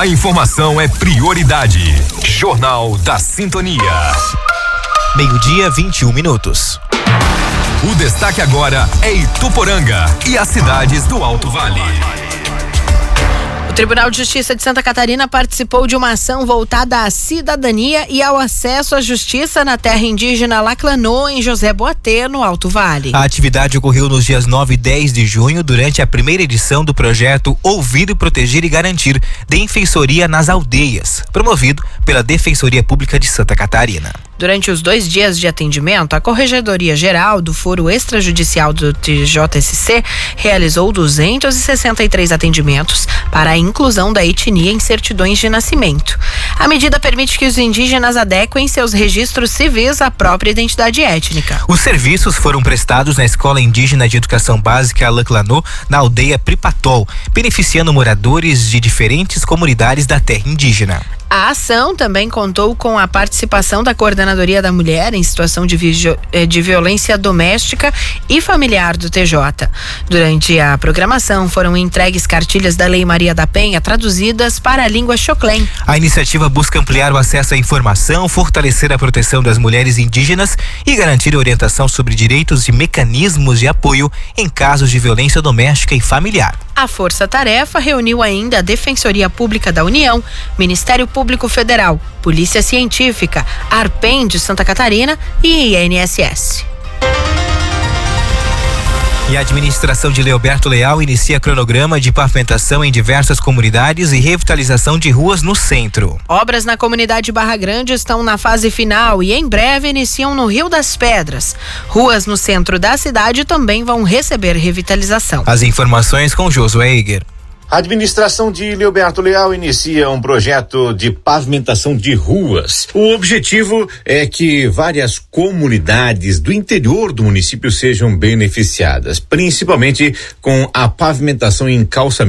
A informação é prioridade. Jornal da Sintonia. 12:21. O destaque agora é Ituporanga e as cidades do Alto Vale. O Tribunal de Justiça de Santa Catarina participou de uma ação voltada à cidadania e ao acesso à justiça na terra indígena Laclanô, em José Boatê, no Alto Vale. A atividade ocorreu nos dias 9 e 10 de junho, durante a primeira edição do projeto Ouvir, Proteger e Garantir, Defensoria nas Aldeias, promovido pela Defensoria Pública de Santa Catarina. Durante os 2 dias de atendimento, a Corregedoria Geral do Foro Extrajudicial do TJSC realizou 263 atendimentos para a inclusão da etnia em certidões de nascimento. A medida permite que os indígenas adequem seus registros civis à própria identidade étnica. Os serviços foram prestados na Escola Indígena de Educação Básica Laclanô, na aldeia Pripatol, beneficiando moradores de diferentes comunidades da terra indígena. A ação também contou com a participação da Coordenadoria da Mulher em Situação de Violência Doméstica e Familiar do TJ. Durante a programação foram entregues cartilhas da Lei Maria da Penha traduzidas para a língua xoclém. A iniciativa busca ampliar o acesso à informação, fortalecer a proteção das mulheres indígenas e garantir orientação sobre direitos e mecanismos de apoio em casos de violência doméstica e familiar. A Força-Tarefa reuniu ainda a Defensoria Pública da União, Ministério Público Federal, Polícia Científica, ARPEN de Santa Catarina e INSS. E a administração de Leoberto Leal inicia cronograma de pavimentação em diversas comunidades e revitalização de ruas no centro. Obras na comunidade Barra Grande estão na fase final e em breve iniciam no Rio das Pedras. Ruas no centro da cidade também vão receber revitalização. As informações com Josué Eiger. A administração de Leoberto Leal inicia um projeto de pavimentação de ruas. O objetivo é que várias comunidades do interior do município sejam beneficiadas, principalmente com a pavimentação em calçamento